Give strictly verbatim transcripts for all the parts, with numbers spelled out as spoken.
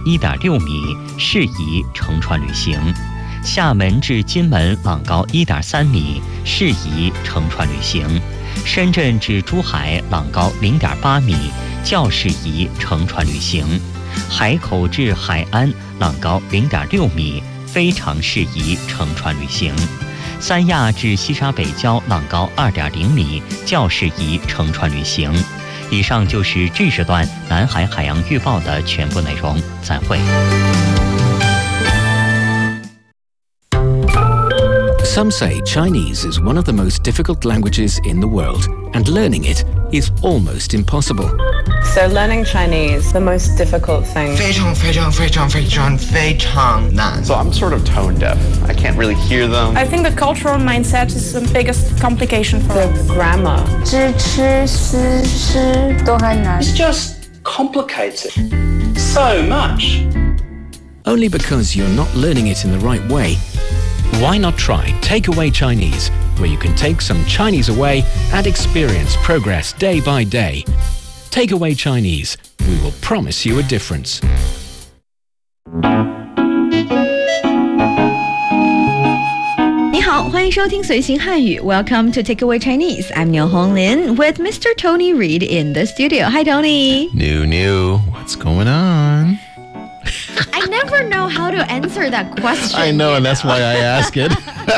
一点六米，适宜乘船旅行；厦门至金门浪高一点三米，适宜乘船旅行；深圳至珠海浪高零点八米，较适宜乘船旅行；海口至海安浪高零点六米，非常适宜乘船旅行；三亚至西沙北礁浪高二点零米，较适宜乘船旅行。以上就是这时段南海海洋预报的全部内容，再会。 Some say Chinese is one of the most difficult languages in the world, and learning it is almost impossible. So learning Chinese, the most difficult thing. 非常非常非常非常非常难。 So I'm sort of tone deaf. I can't really hear them. I think the cultural mindset is the biggest complication for The us. grammar. 知吃思诗都很难。 It's just complicated so much. Only because you're not learning it in the right way. Why not try Takeaway Chinese, where you can take some Chinese away and experience progress day by day. Takeaway Chinese, we will promise you a difference. 你好，欢迎收听随行汉语 Welcome to Takeaway Chinese. I'm Niu Honglin with Mister Tony Reid in the studio. Hi, Tony. New, new. What's going on? I never know how to answer that question. I know, and that's know? why I ask it.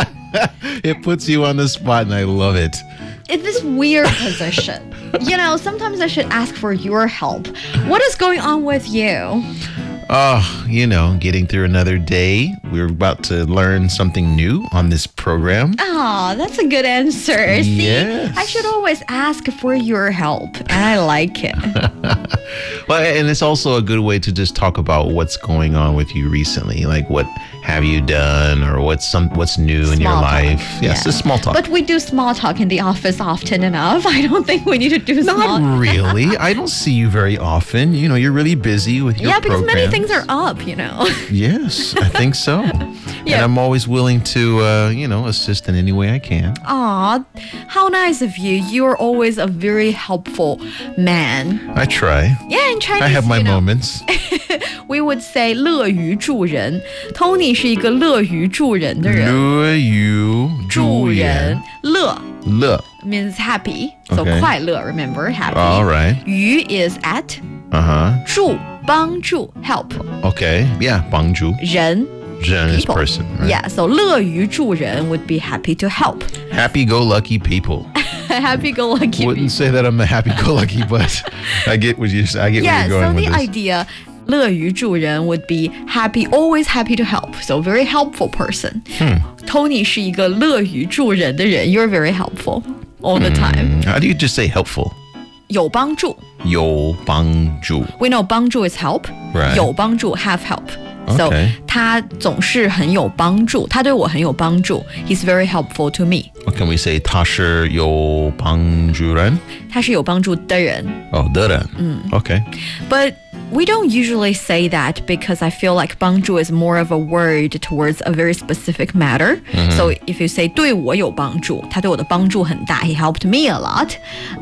It puts you on the spot, and I love it. It's this weird position. You know, sometimes I should ask for your help. What is going on with you? Oh, you know, getting through another day. We're about to learn something new on this program. Oh, that's a good answer. See, Yes. I should always ask for your help, and I like it. Well, and it's also a good way to just talk about what's going on with you recently. Like, what have you done, or what's some what's new in your Small talk. life? Yes, Yeah. it's small talk. But we do small talk in the office often enough. I don't think we need to do small Not really. I don't see you very often. You know, you're really busy with your Yeah, because many programs. things are up, you know. Yes, I think so. Yeah. And I'm always willing to, uh, you know, assist in any way I can. Aw, how nice of you. You're always a very helpful man. I try. Yeah, in Chinese, I have my you know, moments. we would say 乐于助人. Tony 是一个乐于助人的人。 乐于助人。 乐乐 means happy, so Okay. 快乐, remember, happy. All right. 于 is at, Uh-huh. 助帮助 help. Okay. Yeah, 帮助。 人人 is people. person. Right? Yeah, so 乐于助人 would be happy to help. Happy-go-lucky people. Happy-go-lucky. Wouldn't say that I'm a happy-go-lucky, but I get what you I get Yeah, where you're so going the with this. idea 乐于助人 would be happy, always happy to help. So very helpful person. Tony 是一个乐于助人的人. You're very helpful all the time. How do you just say helpful? 有帮助. 有帮助. We know 帮助 is help. Right. 有帮助 have help. So Okay. 他总是很有帮助，他对我很有帮助。He's very helpful to me. What can we say? 他是有帮助人? 他是有帮助的人。 Oh, 的人. Okay. But we don't usually say that because I feel like 帮助 is more of a word towards a very specific matter. So if you say 对我有帮助，他对我的帮助很大，he helped me a lot.